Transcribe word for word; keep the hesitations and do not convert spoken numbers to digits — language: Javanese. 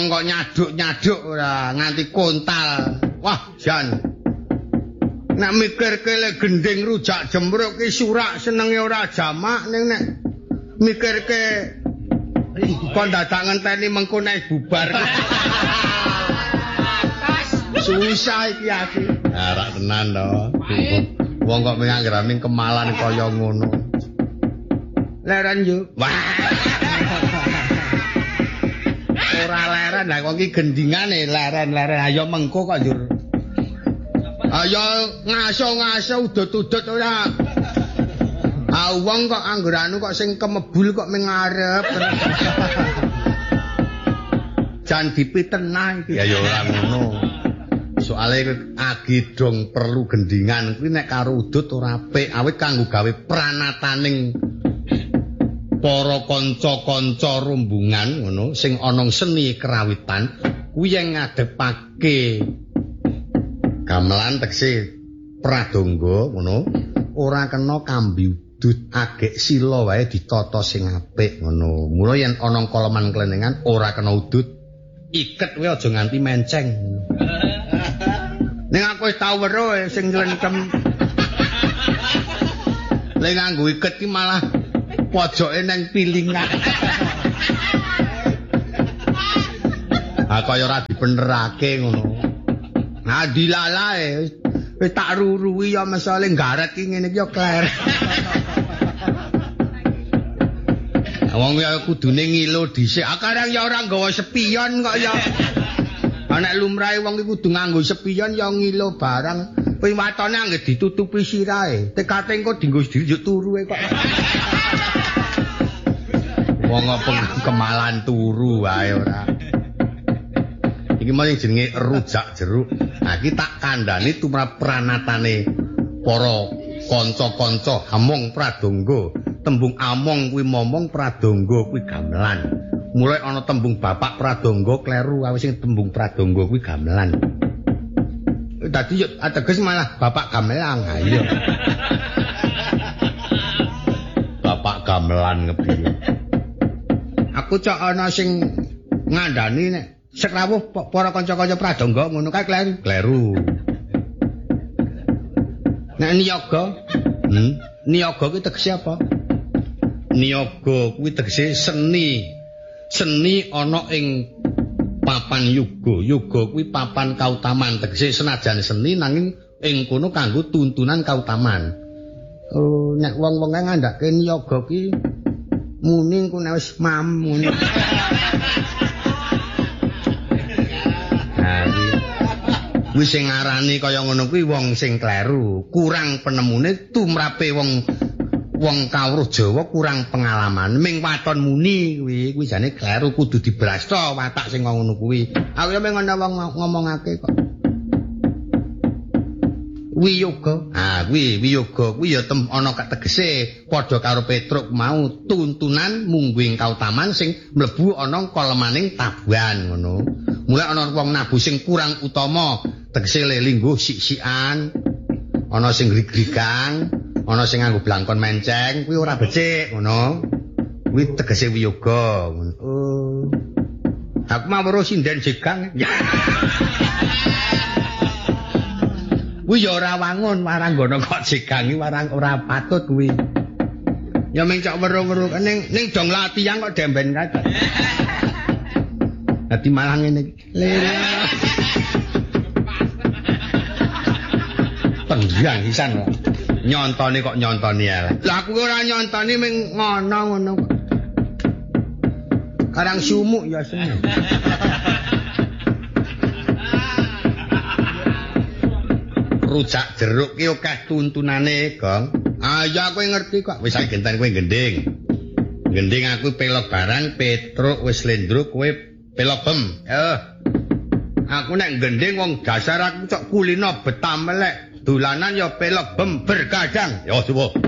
wong kok nyaduk-nyaduk ora nganti kontal. Wah, jan. Nek mikirke lek gending rujak jembruk ki surak senenge ora jamak ning nek mikirke kon dadak ngenteni mengko nek bubar. Susah iki aku. Nah, rak tenan to. Wong kok menganggeraning kemalan kaya ngono. Leren yo. Wah. Ora leren lah kok iki gendingane leren-leren ayo mengko kok njur. Ayo ngaso-ngaso udut-udut ora. Ah wong kok anggeranu kok sing kemebul kok mengarep. Jan dipitenah iki. Ya ya ora ngono. Soale agi dong perlu gendingan kuwi nek karo udut ora apik awit kanggo gawe pranataning para kanca-kanca rombongan ngono sing ana seni kerawitan kuwi yang ngadepake gamelan tegese pradonga ngono ora kena kambi udut agek sila wae ditata sing apik ngono mula yen ana koloman klenengan ora kena udut iket kowe aja nganti menceng. Ning aku wis tau weruh sing nylentem. Lek nganggo iket ki malah pojoke nang pilingan. Ah kaya ora dibenerake ngono. Nah dilalae wis tak ruruhi ya mesale garet ki ngene ki ya kler. Wong ya kudune ngilo dhisik. Akarang ya ora nggawa sepion kok ya. Nek lumrahe wong iku kudu nganggo sepion ya ngilo barang. Kuwi watone anggere ditutupi sirahe. Tekate engko dienggo sendiri turu kok. Wong apa kemalan turu wae ora. Iki mau jenenge rujak jeruk. Nah iki tak kandhani tumrap pranatane para kanca-kanca among pradonga. Tembung among kuwi momong pradonga kuwi gamelan. Mulai ana tembung bapak pradonga kleru awis sing tembung pradonga kuwi gamelan. Dadi yo ateges malah bapak gamelan. Ha iya. Bapak gamelan ngepiye. Aku cok ana sing ngandani nek sekrawuh para kanca-kanca pradonga ngono kae kleru. Kleru. Nek niyaga, hmm, niyaga kuwi tegese apa? Niyaga kuwi tegese seni. Seni ana ing papan yuga. Yuga kuwi papan kautaman. Tegese senajan seni nanging ing kono kanggo tuntunan kautaman. Oh, nek wong-wong ngandhake niyaga ki muni engko nek wis mam ngono. Nah, kuwi sing ngarani kaya ngono kuwi wong sing kleru, kurang penemune tumrape wong wong kawruh Jawa kurang pengalaman. Ming waton muni kuwi, kuwi jane kleru kudu dibrasta watak sing ngono kuwi. Aku ya mung ana wong ngomongake kok. Wiyoga. Ah, kuwi wiyoga kuwi ya ana tegese padha karo Petruk mau tuntunan mungguing kautaman sing mlebu ana kolemaning tabuhan ngono. Mulai ana wong nabu sing kurang utama, tegese lelingguh sik-sikan. Ana sing grig-grigang, ana sing nganggo blangkon menceng, kuwi ora becik ngono. Kuwi tegese wiyoga ngono. Oh. Aku mau weruh sinden jegang. Kuwi ya ora wangun marang ngono kok jegangi warang ora patut kuwi. Ya ming cok weruh-weruh ning ning dong latihan kok demben kae. Dadi malah ngene iki. Pendiang pisan kok. Nyontoni kok nyontoni ae. Lah aku ora nyontoni ming ngono ngono kok. Karang sumuk ya seneng. Rujak jeruk ki akeh tuntunane, Gong. Ah ya kowe ngerti kok. Wis saiki genten kowe gending. Gending aku pelok barang, Petruk wis lendruk kowe pelok bem. Eh. Aku nek gending wong dasar aku cok kulino betam melek. Dolanan ya pelok bem bergadang. Ya coba.